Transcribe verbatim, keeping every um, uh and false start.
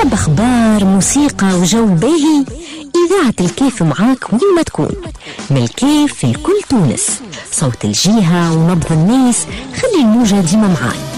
تحب أخبار، موسيقى وجو باهي؟ إذاعة الكيف معاك وين ما تكون. من الكيف في كل تونس، صوت الجهة ونبض الناس، خلي الموجة ديما معاك.